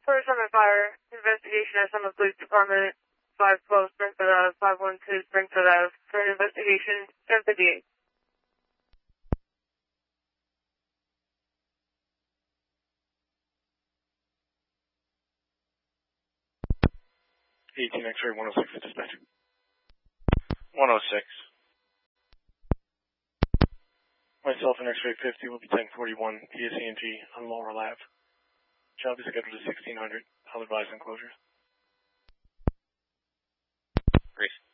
First on the fire investigation at Summit Police Department, 512 Springfield Ave, 512 Springfield Ave, for an investigation, 1058. 18 X-ray 106 for dispatch. 106. Myself and X-ray 50 will be 1041 ESCNG on Laurel Ave. Job is scheduled at 1600. I'll advise on closures. Great.